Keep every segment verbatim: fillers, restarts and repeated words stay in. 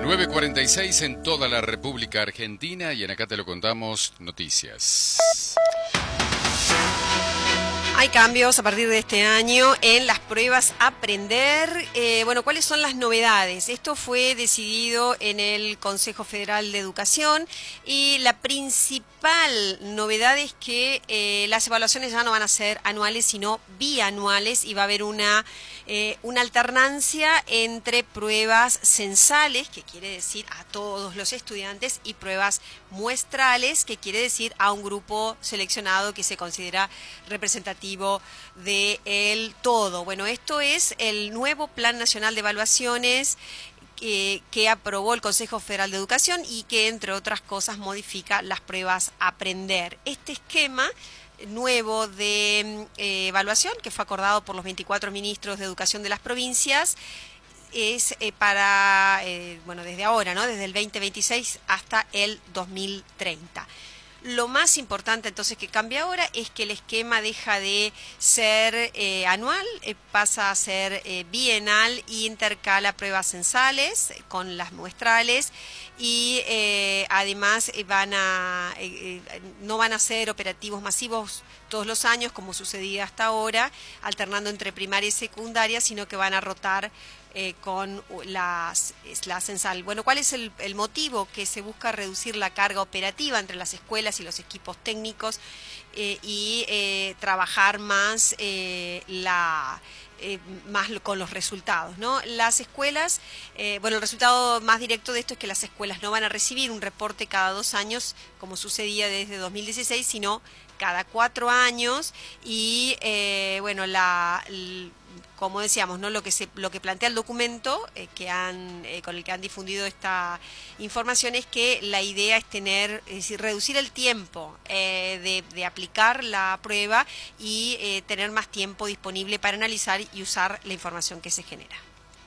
nueve cuarenta y seis en toda la República Argentina y en Acá Te Lo Contamos Noticias. Hay cambios a partir de este año en las pruebas Aprender. Eh, bueno, ¿cuáles son las novedades? Esto fue decidido en el Consejo Federal de Educación y la principal novedad es que eh, las evaluaciones ya no van a ser anuales, sino bianuales y va a haber una, eh, una alternancia entre pruebas censales, que quiere decir a todos los estudiantes, y pruebas muestrales, que quiere decir a un grupo seleccionado que se considera representativo de el todo. Bueno, esto es el nuevo Plan Nacional de Evaluaciones que, que aprobó el Consejo Federal de Educación y que, entre otras cosas, modifica las pruebas Aprender. Este esquema nuevo de eh, evaluación, que fue acordado por los veinticuatro ministros de Educación de las provincias, es eh, para, eh, bueno, desde ahora, ¿no? Desde el veinte veintiséis hasta el dos mil treinta. Lo más importante entonces que cambia ahora es que el esquema deja de ser eh, anual, eh, pasa a ser eh, bienal y intercala pruebas censales con las muestrales y eh, además eh, van a, eh, eh, no van a ser operativos masivos todos los años como sucedía hasta ahora, alternando entre primaria y secundaria, sino que van a rotar Eh, con las, la censal. Bueno, ¿cuál es el, el motivo? Que se busca reducir la carga operativa entre las escuelas y los equipos técnicos eh, y eh, trabajar más eh, la... Eh, más con los resultados, ¿no? Las escuelas, eh, bueno, el resultado más directo de esto es que las escuelas no van a recibir un reporte cada dos años, como sucedía desde dos mil dieciséis, sino cada cuatro años y, eh, bueno, la... la como decíamos, ¿no? Lo que se, lo que plantea el documento eh, que han, eh, con el que han difundido esta información es que la idea es tener, es decir, reducir el tiempo eh, de, de aplicar la prueba y eh, tener más tiempo disponible para analizar y usar la información que se genera.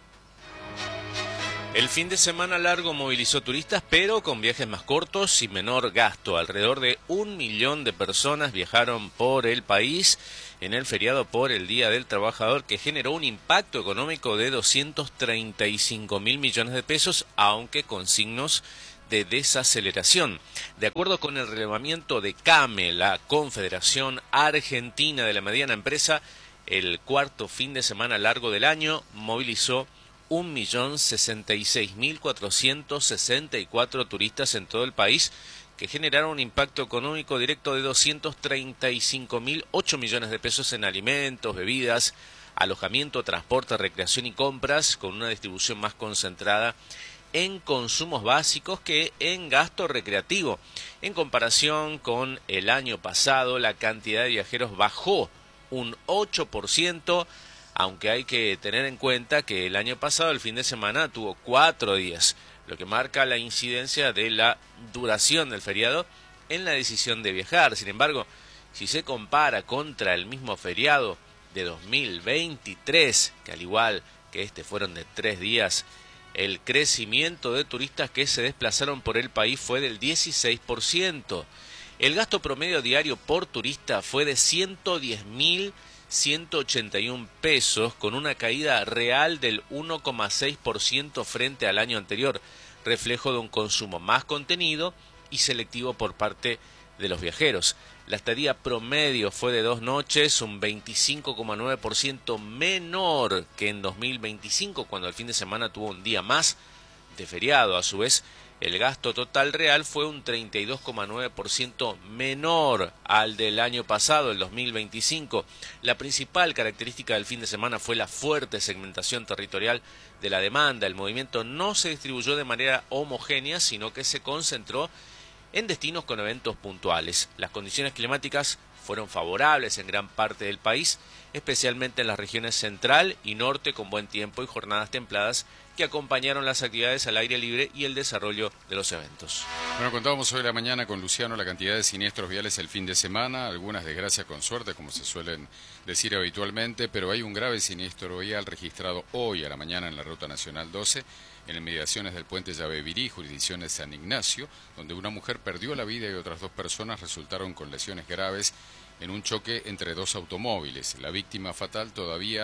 El fin de semana largo movilizó turistas, pero con viajes más cortos y menor gasto. Alrededor de un millón de personas viajaron por el país en el feriado por el Día del Trabajador, que generó un impacto económico de doscientos treinta y cinco mil millones de pesos, aunque con signos de desaceleración. De acuerdo con el relevamiento de CAME, la Confederación Argentina de la Mediana Empresa, el cuarto fin de semana largo del año movilizó un millón sesenta y seis mil cuatrocientos sesenta y cuatro turistas en todo el país, que generaron un impacto económico directo de doscientos treinta y cinco mil ocho millones de pesos en alimentos, bebidas, alojamiento, transporte, recreación y compras, con una distribución más concentrada en consumos básicos que en gasto recreativo. En comparación con el año pasado, la cantidad de viajeros bajó un ocho por ciento, aunque hay que tener en cuenta que el año pasado el fin de semana tuvo cuatro días, lo que marca la incidencia de la duración del feriado en la decisión de viajar. Sin embargo, si se compara contra el mismo feriado de dos mil veintitrés, que al igual que este fueron de tres días, el crecimiento de turistas que se desplazaron por el país fue del dieciséis por ciento. El gasto promedio diario por turista fue de ciento diez mil ciento ochenta y un pesos, con una caída real del uno coma seis por ciento frente al año anterior, reflejo de un consumo más contenido y selectivo por parte de los viajeros. La estadía promedio fue de dos noches, un veinticinco coma nueve por ciento menor que en dos mil veinticinco, cuando el fin de semana tuvo un día más de feriado. A su vez, el gasto total real fue un treinta y dos coma nueve por ciento menor al del año pasado, el dos mil veinticinco. La principal característica del fin de semana fue la fuerte segmentación territorial de la demanda. El movimiento no se distribuyó de manera homogénea, sino que se concentró en destinos con eventos puntuales. Las condiciones climáticas fueron favorables en gran parte del país, especialmente en las regiones central y norte, con buen tiempo y jornadas templadas que acompañaron las actividades al aire libre y el desarrollo de los eventos. Bueno, contábamos hoy a la mañana con Luciano la cantidad de siniestros viales el fin de semana, algunas desgracias con suerte, como se suelen decir habitualmente, pero hay un grave siniestro vial registrado hoy a la mañana en la Ruta Nacional doce, en inmediaciones del puente Llavevirí, jurisdicción de San Ignacio, donde una mujer perdió la vida y otras dos personas resultaron con lesiones graves en un choque entre dos automóviles. La víctima fatal todavía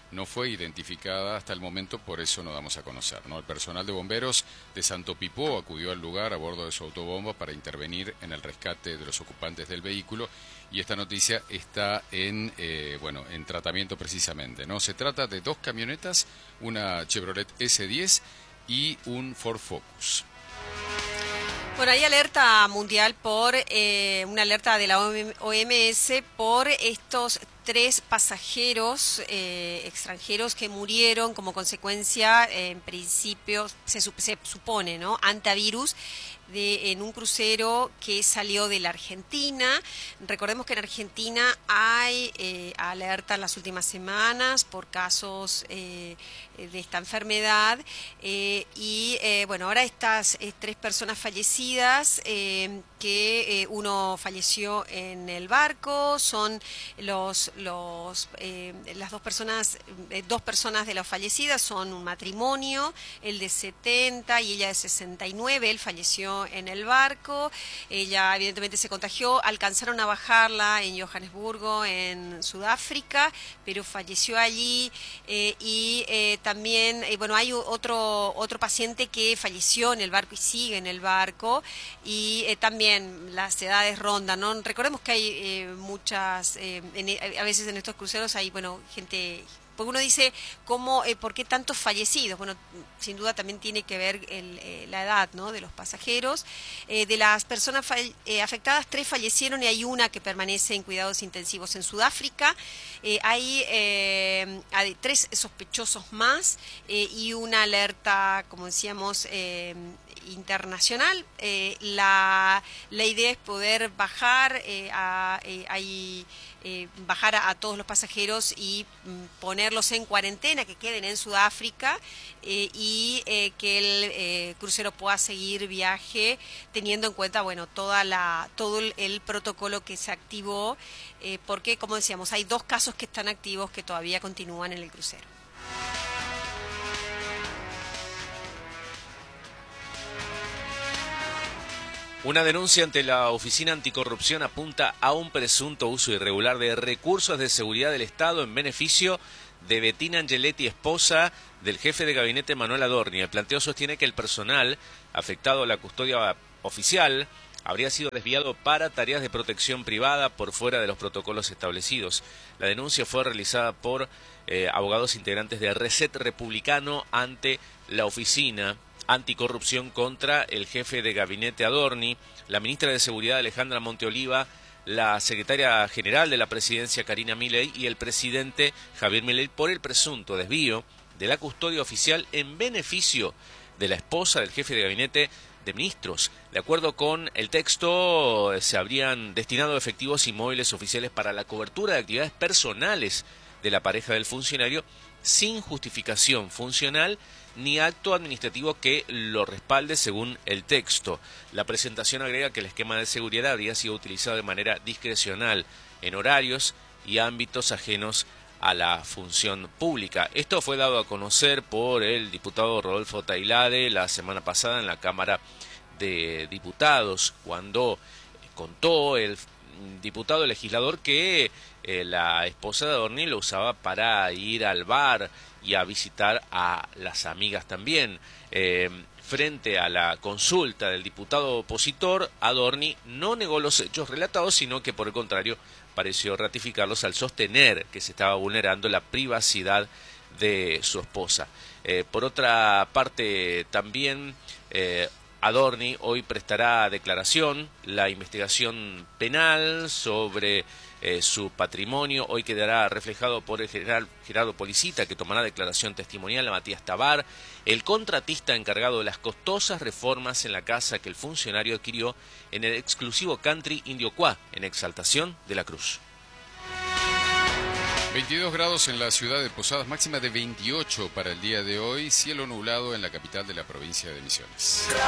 no fue identificada hasta el momento, por eso no damos a conocer, ¿no? El personal de bomberos de Santo Pipó acudió al lugar a bordo de su autobomba para intervenir en el rescate de los ocupantes del vehículo, y esta noticia está en eh, bueno en tratamiento precisamente, ¿no? Se trata de dos camionetas, una Chevrolet ese diez y un Ford Focus. Bueno, hay alerta mundial por, eh, una alerta de la O M S por estos tres pasajeros eh, extranjeros que murieron como consecuencia, eh, en principio, se, se supone, ¿no?, antivirus, de, en un crucero que salió de la Argentina. Recordemos que en Argentina hay eh, alerta en las últimas semanas por casos eh, de esta enfermedad eh, y eh, bueno, ahora estas eh, tres personas fallecidas, eh, que eh, uno falleció en el barco, son los, los eh, las dos personas, eh, dos personas de las fallecidas son un matrimonio, el de setenta y ella de sesenta y nueve, él falleció en el barco, ella evidentemente se contagió, alcanzaron a bajarla en Johannesburgo, en Sudáfrica, pero falleció allí eh, y eh, también, eh, bueno, hay otro, otro paciente que falleció en el barco y sigue en el barco, y eh, también las edades rondan, ¿no? Recordemos que hay eh, muchas, eh, en, a veces en estos cruceros hay, bueno, gente... Porque uno dice, ¿cómo, eh, ¿por qué tantos fallecidos? Bueno, sin duda también tiene que ver el, eh, la edad, ¿no?, de los pasajeros. Eh, de las personas eh, afectadas, tres fallecieron y hay una que permanece en cuidados intensivos en Sudáfrica. Eh, hay, eh, hay tres sospechosos más eh, y una alerta, como decíamos, eh, internacional. Eh, la, la idea es poder bajar eh, a... Eh, hay, Eh, bajar a, a todos los pasajeros y mm, ponerlos en cuarentena, que queden en Sudáfrica eh, y eh, que el eh, crucero pueda seguir viaje teniendo en cuenta, bueno, toda la todo el, el protocolo que se activó, eh, porque, como decíamos, hay dos casos que están activos que todavía continúan en el crucero. Una denuncia ante la Oficina Anticorrupción apunta a un presunto uso irregular de recursos de seguridad del Estado en beneficio de Bettina Angeletti, esposa del jefe de gabinete Manuel Adorni. El planteo sostiene que el personal afectado a la custodia oficial habría sido desviado para tareas de protección privada por fuera de los protocolos establecidos. La denuncia fue realizada por eh, abogados integrantes de Reset Republicano ante la Oficina Anticorrupción contra el jefe de gabinete Adorni, la ministra de Seguridad Alejandra Monteoliva, la secretaria general de la presidencia Karina Milei y el presidente Javier Milei por el presunto desvío de la custodia oficial en beneficio de la esposa del jefe de gabinete de ministros. De acuerdo con el texto, se habrían destinado efectivos y móviles oficiales para la cobertura de actividades personales de la pareja del funcionario sin justificación funcional ni acto administrativo que lo respalde, según el texto. La presentación agrega que el esquema de seguridad habría sido utilizado de manera discrecional en horarios y ámbitos ajenos a la función pública. Esto fue dado a conocer por el diputado Rodolfo Tailade la semana pasada en la Cámara de Diputados, cuando contó el diputado legislador que eh, la esposa de Adorni lo usaba para ir al bar y a visitar a las amigas también. Eh, frente a la consulta del diputado opositor, Adorni no negó los hechos relatados, sino que por el contrario pareció ratificarlos al sostener que se estaba vulnerando la privacidad de su esposa. Eh, por otra parte, también eh, Adorni hoy prestará declaración. La investigación penal sobre eh, su patrimonio hoy quedará reflejado por el general Gerardo Policita, que tomará declaración testimonial a Matías Tabar, el contratista encargado de las costosas reformas en la casa que el funcionario adquirió en el exclusivo country Indiocuá, en Exaltación de la Cruz. veintidós grados en la ciudad de Posadas, máxima de veintiocho para el día de hoy, cielo nublado en la capital de la provincia de Misiones.